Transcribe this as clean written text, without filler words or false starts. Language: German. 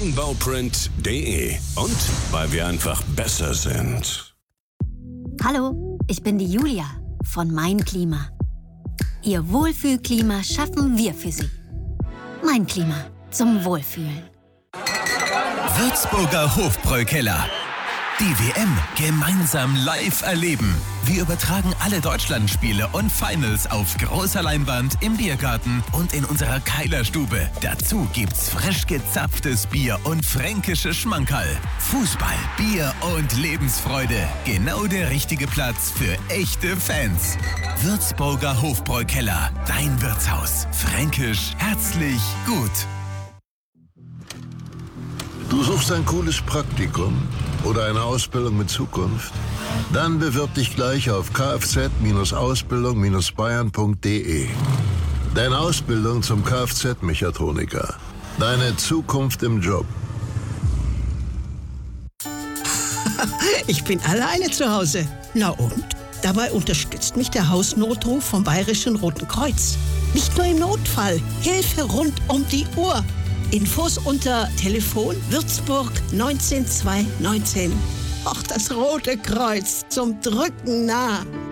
Bodenbauprint.de und weil wir einfach besser sind. Hallo, ich bin die Julia von Mein Klima. Ihr Wohlfühlklima schaffen wir für Sie. Mein Klima zum Wohlfühlen. Würzburger Hofbräukeller. Die WM gemeinsam live erleben. Wir übertragen alle Deutschlandspiele und Finals auf großer Leinwand im Biergarten und in unserer Keilerstube. Dazu gibt's frisch gezapftes Bier und fränkische Schmankerl. Fußball, Bier und Lebensfreude. Genau der richtige Platz für echte Fans. Würzburger Hofbräukeller. Dein Wirtshaus. Fränkisch, herzlich, gut. Du suchst ein cooles Praktikum oder eine Ausbildung mit Zukunft? Dann bewirb dich gleich auf kfz-ausbildung-bayern.de. Deine Ausbildung zum Kfz-Mechatroniker. Deine Zukunft im Job. Ich bin alleine zu Hause. Na und? Dabei unterstützt mich der Hausnotruf vom Bayerischen Roten Kreuz. Nicht nur im Notfall. Hilfe rund um die Uhr. Infos unter Telefon Würzburg 19219. Ach, das Rote Kreuz zum Drücken nah.